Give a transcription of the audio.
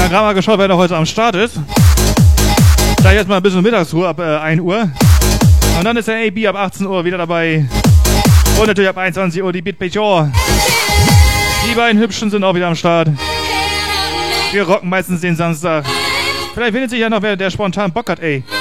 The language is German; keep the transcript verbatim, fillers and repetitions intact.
gerade mal geschaut, wer da heute am Start ist. Da jetzt mal ein bisschen Mittagsruhe ab äh, ein Uhr. Und dann ist der A B ab achtzehn Uhr wieder dabei. Und natürlich ab einundzwanzig Uhr die Beat Pejor. Die beiden Hübschen sind auch wieder am Start. Wir rocken meistens den Samstag. Vielleicht findet sich ja noch wer, der spontan Bock hat, ey.